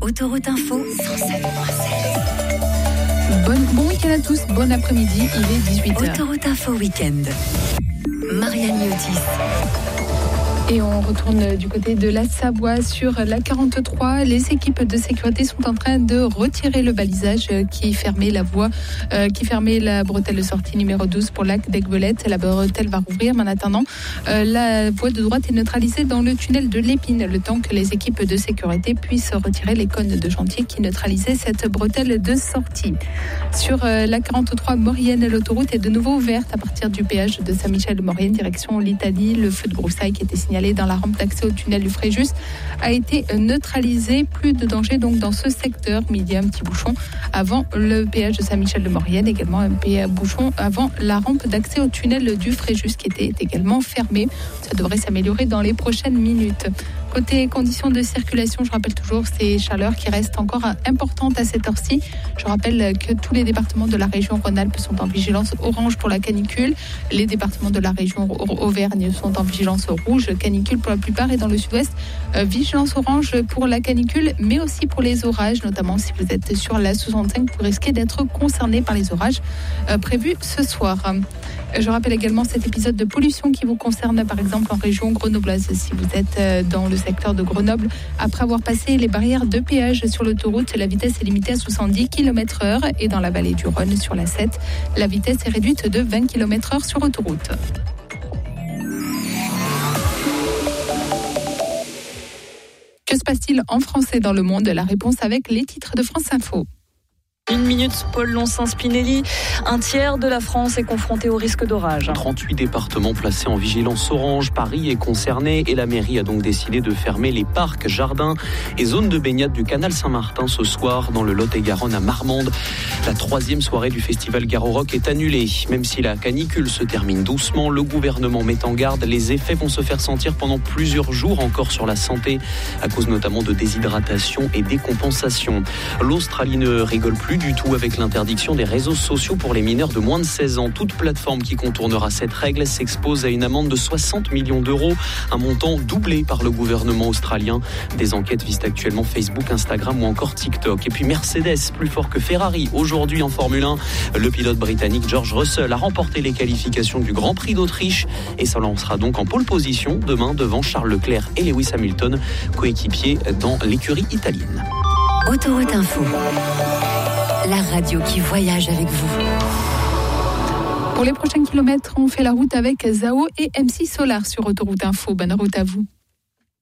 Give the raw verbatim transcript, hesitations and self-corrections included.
Autoroute Info, cent sept point sept. Bon, bon week-end à tous, bon après-midi, il est dix-huit heures. Autoroute Info Week-end. Marianne Miotis. Et on retourne du côté de la Savoie sur la quarante-trois. Les équipes de sécurité sont en train de retirer le balisage qui fermait la voie, euh, qui fermait la bretelle de sortie numéro douze pour Lac d'Aiguebelette. La bretelle va rouvrir, mais en attendant, euh, la voie de droite est neutralisée dans le tunnel de l'Épine, le temps que les équipes de sécurité puissent retirer les cônes de chantier qui neutralisaient cette bretelle de sortie. Sur euh, la quarante-trois Maurienne, l'autoroute est de nouveau ouverte à partir du péage de Saint-Michel-de-Maurienne, direction l'Italie. Le feu de broussailles qui était signalé dans la rampe d'accès au tunnel du Fréjus a été neutralisé. Plus de danger donc dans ce secteur, mais il y a un petit bouchon avant le péage de Saint-Michel-de-Maurienne, également un petit bouchon avant la rampe d'accès au tunnel du Fréjus qui était également fermé. Ça devrait s'améliorer dans les prochaines minutes. Côté conditions de circulation, je rappelle toujours ces chaleurs qui restent encore importantes à cette heure-ci. Je rappelle que tous les départements de la région Rhône-Alpes sont en vigilance orange pour la canicule. Les départements de la région Auvergne sont en vigilance rouge, canicule pour la plupart, et dans le sud-ouest, euh, vigilance orange pour la canicule, mais aussi pour les orages, notamment si vous êtes sur la soixante-cinq, vous risquez d'être concerné par les orages euh, prévus ce soir. Je rappelle également cet épisode de pollution qui vous concerne par exemple en région grenobloise. Si vous êtes dans le secteur de Grenoble, après avoir passé les barrières de péage sur l'autoroute, la vitesse est limitée à soixante-dix kilomètres heure, et dans la vallée du Rhône sur la sept, la vitesse est réduite de vingt kilomètres heure sur autoroute. Que se passe-t-il en français dans le monde? La réponse avec les titres de France Info. Une minute, Paul Lonssin-Spinelli. Un tiers de la France est confronté au risque d'orage. trente-huit départements placés en vigilance orange. Paris est concerné et la mairie a donc décidé de fermer les parcs, jardins et zones de baignade du canal Saint-Martin ce soir dans le Lot-et-Garonne à Marmande. La troisième soirée du festival Garo Rock est annulée. Même si la canicule se termine doucement, le gouvernement met en garde. Les effets vont se faire sentir pendant plusieurs jours encore sur la santé, à cause notamment de déshydratation et décompensation. L'Australie ne rigole plus du tout avec l'interdiction des réseaux sociaux pour les mineurs de moins de seize ans. Toute plateforme qui contournera cette règle s'expose à une amende de soixante millions d'euros, un montant doublé par le gouvernement australien. Des enquêtes visent actuellement Facebook, Instagram ou encore TikTok. Et puis Mercedes, plus fort que Ferrari. Aujourd'hui en Formule un, le pilote britannique George Russell a remporté les qualifications du Grand Prix d'Autriche et se lancera donc en pole position demain devant Charles Leclerc et Lewis Hamilton, coéquipiers dans l'écurie italienne. Autoroute Info. La radio qui voyage avec vous. Pour les prochains kilomètres, on fait la route avec Zao et M C Solar sur Autoroute Info. Bonne route à vous.